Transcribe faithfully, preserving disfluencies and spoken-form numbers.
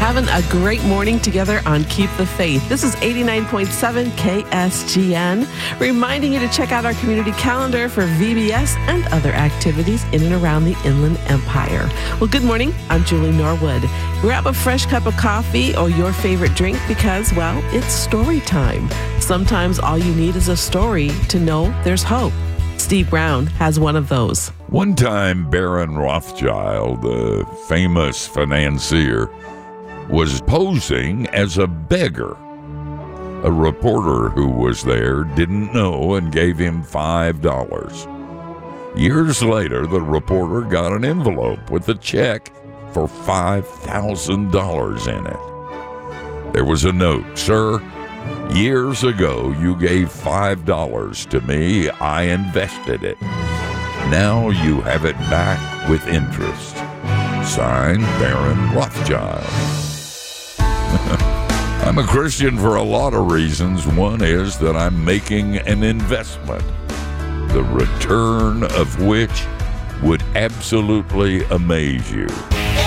Having a great morning together on Keep the Faith. This is eighty-nine point seven K S G N, reminding you to check out our community calendar for V B S and other activities in and around the Inland Empire. Well, good morning. I'm Julie Norwood. Grab a fresh cup of coffee or your favorite drink because, well, it's story time. Sometimes all you need is a story to know there's hope. Steve Brown has one of those. One time, Baron Rothschild, the famous financier, was posing as a beggar. A reporter who was there didn't know and gave him five dollars. Years later, the reporter got an envelope with a check for five thousand dollars in it. There was a note, "Sir, years ago you gave five dollars to me. I invested it. Now you have it back with interest. Signed, Baron Rothschild." I'm a Christian for a lot of reasons. One is that I'm making an investment, the return of which would absolutely amaze you.